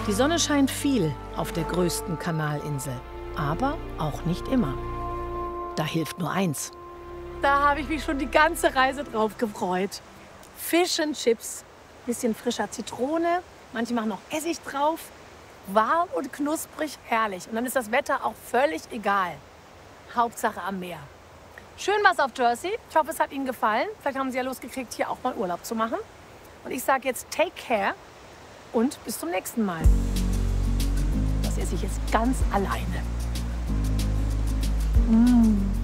Die Sonne scheint viel auf der größten Kanalinsel, aber auch nicht immer. Da hilft nur eins. Da habe ich mich schon die ganze Reise drauf gefreut. Fish and Chips, bisschen frischer Zitrone, manche machen noch Essig drauf. Warm und knusprig, herrlich. Und dann ist das Wetter auch völlig egal. Hauptsache am Meer. Schön was auf Jersey. Ich hoffe, es hat Ihnen gefallen. Vielleicht haben Sie ja Lust gekriegt, hier auch mal Urlaub zu machen. Und ich sage jetzt take care und bis zum nächsten Mal. Das esse ich jetzt ganz alleine.